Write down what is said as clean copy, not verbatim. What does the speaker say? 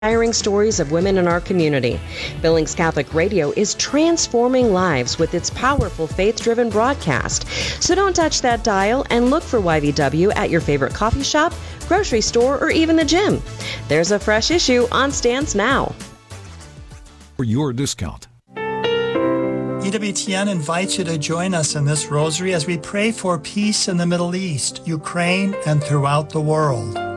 Inspiring stories of women in our community. Billings Catholic Radio is transforming lives with its powerful faith-driven broadcast. So don't touch that dial and look for YVW at your favorite coffee shop, grocery store, or even the gym. There's a fresh issue on stands now. For your discount. EWTN invites you to join us in this rosary as we pray for peace in the Middle East, Ukraine, and throughout the world.